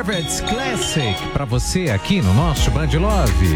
Harvard's Classic para você aqui no nosso Band Love.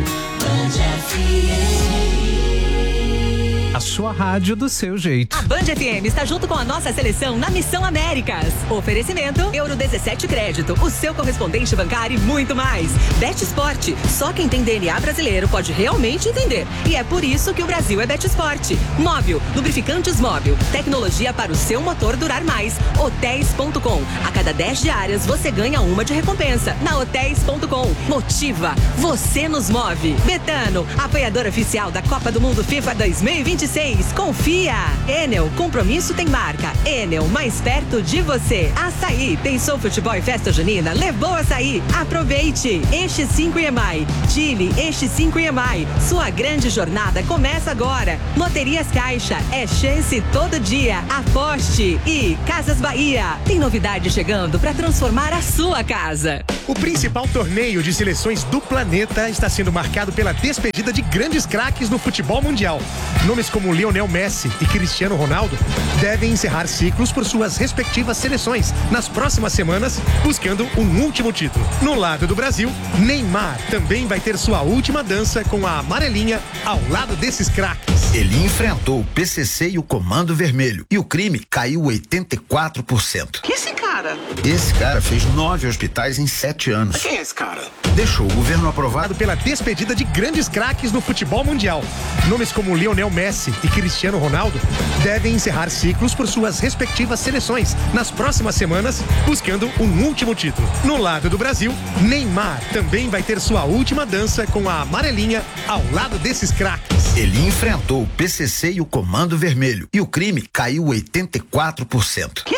A sua rádio do seu jeito. A Band FM está junto com a nossa seleção na Missão Américas. Oferecimento Euro 17 Crédito, o seu correspondente bancário e muito mais. Bet Sport, só quem tem DNA brasileiro pode realmente entender. E é por isso que o Brasil é Bet Sport. Móvel, lubrificantes Móvel, tecnologia para o seu motor durar mais. Hotéis.com, a cada 10 diárias você ganha uma de recompensa. Na Hotéis.com, motiva, você nos move. Betano, apoiador oficial da Copa do Mundo FIFA 2026. Confia. Enel, compromisso tem marca. Enel, mais perto de você. Açaí, pensou futebol e festa junina? Levou açaí. Aproveite. Eixo 5 EMAI. Chile, Eixo 5 EMAI. Sua grande jornada começa agora. Loterias Caixa, é chance todo dia. Aposte. E Casas Bahia, tem novidade chegando para transformar a sua casa. O principal torneio de seleções do planeta está sendo marcado pela despedida de grandes craques no futebol mundial. Nomes como Lionel Messi e Cristiano Ronaldo devem encerrar ciclos por suas respectivas seleções nas próximas semanas, buscando um último título. No lado do Brasil, Neymar também vai ter sua última dança com a amarelinha ao lado desses craques. Ele enfrentou o PCC e o Comando Vermelho e o crime caiu 84%. Que esse cara? Esse cara fez 9 hospitais em 7 anos. Quem é esse cara? Deixou o governo aprovado pela despedida de grandes craques no futebol mundial. Nomes como Lionel Messi e Cristiano Ronaldo devem encerrar ciclos por suas respectivas seleções nas próximas semanas, buscando um último título. No lado do Brasil, Neymar também vai ter sua última dança com a amarelinha ao lado desses craques. Ele enfrentou o PCC e o Comando Vermelho e o crime caiu 84%. Que